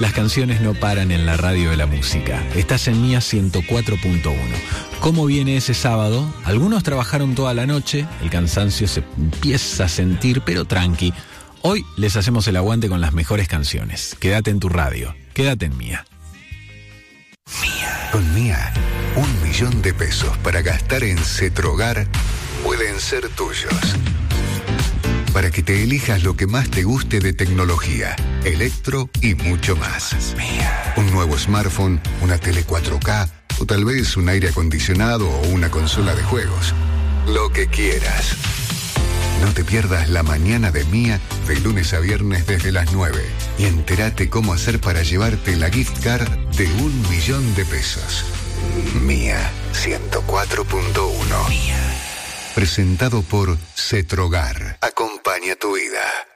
Las canciones no paran en la radio de la música. Estás en Mía 104.1. ¿Cómo viene ese sábado? Algunos trabajaron toda la noche, el cansancio se empieza a sentir, pero tranqui. Hoy les hacemos el aguante con las mejores canciones. Quédate en tu radio, quédate en Mía. Mía. Con Mía, 1 millón de pesos para gastar en Cetrogar pueden ser tuyos. Para que te elijas lo que más te guste de tecnología, electro y mucho más. Mía. Un nuevo smartphone, una tele 4K o tal vez un aire acondicionado o una consola de juegos. Lo que quieras. No te pierdas la mañana de Mía de lunes a viernes desde las 9 y entérate cómo hacer para llevarte la gift card de 1 millón de pesos. Mía 104.1. Presentado por Cetrogar. Acompaña tu vida.